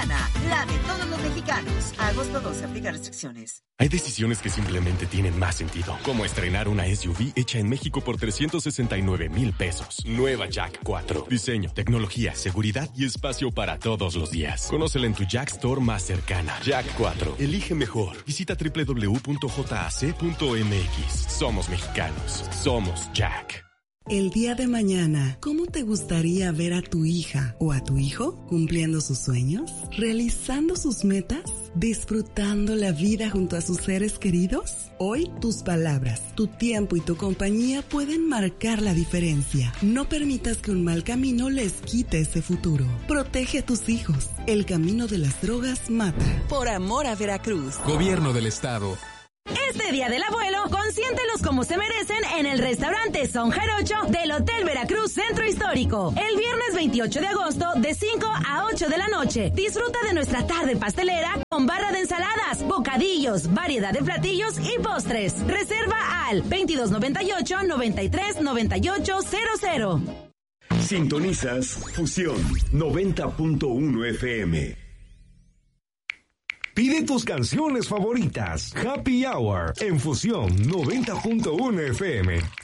Mexicana, la de todos los mexicanos. Agosto 12, aplica restricciones. Hay decisiones que simplemente tienen más sentido, como estrenar una SUV hecha en México por 369,000 pesos. Nueva Jack 4. Diseño, tecnología, seguridad y espacio para todos los días. Conócela en tu Jack Store más cercana. Jack 4. Elige mejor. Visita www.jac.mx. Somos mexicanos. Somos Jack. El día de mañana, ¿cómo te gustaría ver a tu hija o a tu hijo cumpliendo sus sueños, realizando sus metas, disfrutando la vida junto a sus seres queridos? Hoy, tus palabras, tu tiempo y tu compañía pueden marcar la diferencia. No permitas que un mal camino les quite ese futuro. Protege a tus hijos. El camino de las drogas mata. Por amor a Veracruz. Gobierno del Estado. Este Día del Abuelo, consiéntelos como se merecen en el restaurante Son Jarocho del Hotel Veracruz Centro Histórico. El viernes 28 de agosto, de 5 a 8 de la noche. Disfruta de nuestra tarde pastelera con barra de ensaladas, bocadillos, variedad de platillos y postres. Reserva al 2298-939800. Sintonizas Fusión 90.1 FM. Pide tus canciones favoritas. Happy Hour en Fusión 90.1 FM.